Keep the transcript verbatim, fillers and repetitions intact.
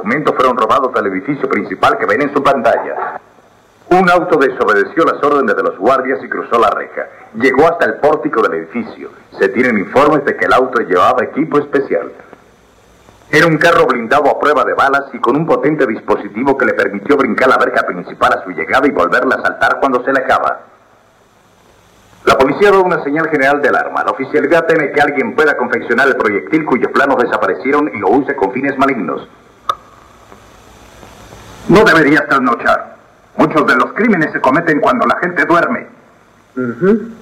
documentos fueron robados del edificio principal que ven en su pantalla. Un auto desobedeció las órdenes de los guardias y cruzó la reja. Llegó hasta el pórtico del edificio. Se tienen informes de que el auto llevaba equipo especial. Era un carro blindado a prueba de balas y con un potente dispositivo que le permitió brincar la verja principal a su llegada y volverla a saltar cuando se le acaba. La policía da una señal general de alarma. La oficialidad teme que alguien pueda confeccionar el proyectil cuyos planos desaparecieron y lo use con fines malignos. No deberías trasnochar. Muchos de los crímenes se cometen cuando la gente duerme. Uh-huh.